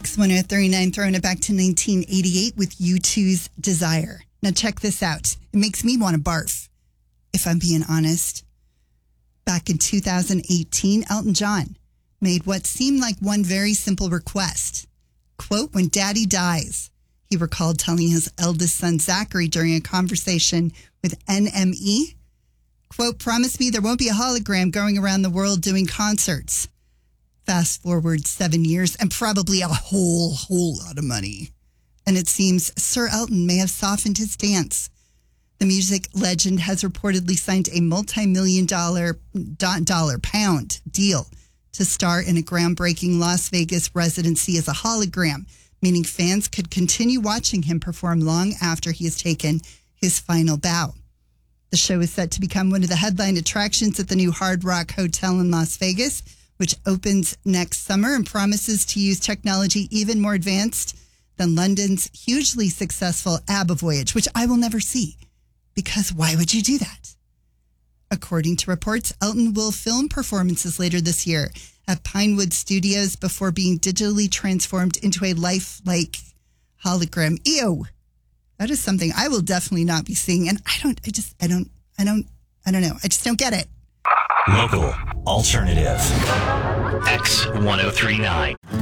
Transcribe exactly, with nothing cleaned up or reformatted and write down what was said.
X one oh three point nine, throwing it back to nineteen eighty-eight with U two's Desire. Now check this out. It makes me want to barf, if I'm being honest. Back in two thousand eighteen, Elton John made what seemed like one very simple request. Quote, when daddy dies, he recalled telling his eldest son, Zachary, during a conversation with N M E, quote, promise me there won't be a hologram going around the world doing concerts. Fast forward seven years and probably a whole, whole lot of money. And it seems Sir Elton may have softened his stance. The music legend has reportedly signed a multi-million dollar, dollar pound deal to star in a groundbreaking Las Vegas residency as a hologram, meaning fans could continue watching him perform long after he has taken his final bow. The show is set to become one of the headline attractions at the new Hard Rock Hotel in Las Vegas, which opens next summer and promises to use technology even more advanced than London's hugely successful ABBA Voyage, which I will never see, because why would you do that? According to reports, Elton will film performances later this year at Pinewood Studios before being digitally transformed into a lifelike hologram. Ew. That is something I will definitely not be seeing. And I don't, I just, I don't, I don't, I don't know. I just don't get it. Local, alternative, X one oh three point nine.